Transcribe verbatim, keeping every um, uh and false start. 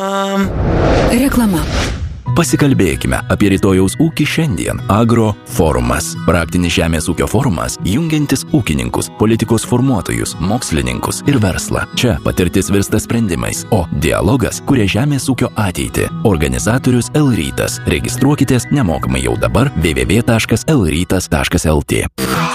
Reklama. Pasikalbėkime apie rytojaus ūkį šiandien. Agro forumas. Praktinis žemės ūkio forumas, jungiantis ūkininkus, politikos formuotojus, mokslininkus ir verslą. Čia patirtis virsta sprendimais, o dialogas kuria žemės ūkio ateitį. Organizatorius L-rytas. Registruokitės nemokamai jau dabar w w w taškas l rytas taškas l t.